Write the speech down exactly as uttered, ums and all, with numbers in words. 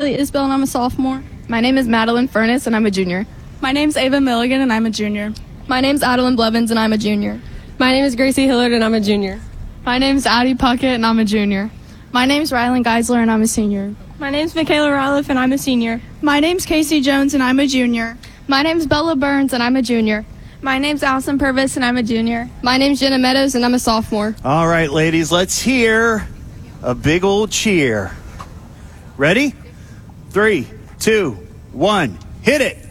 Riley Isbell, and I'm a sophomore. My name is Madeline Furness, and I'm a junior. My name's Ava Milligan, and I'm a junior. My name's Adeline Blevins, and I'm a junior. My name is Gracie Hillard, and I'm a junior. My name's Addie Puckett, and I'm a junior. My name's Rylan Geisler, and I'm a senior. My name's Michaela Roloff, and I'm a senior. My name's Casey Jones, and I'm a junior. My name's Bella Burns, and I'm a junior. My name's Allison Purvis, and I'm a junior. My name's Jenna Meadows, and I'm a sophomore. All right, ladies, let's hear a big old cheer. Ready? Three, two, one, hit it.